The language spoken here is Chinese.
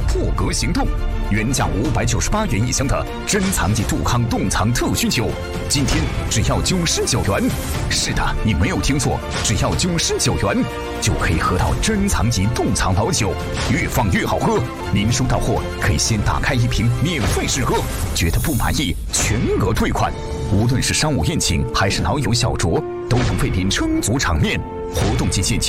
破格行动，原价598元一箱的珍藏级杜康冻藏特熏酒，今天只要99元。是的，你没有听错，只要99元就可以喝到珍藏级冻藏老酒，越放越好喝。您收到货可以先打开一瓶免费试喝，觉得不满意全额退款。无论是商务宴请还是老友小酌，都能为您撑足场面。活动及限期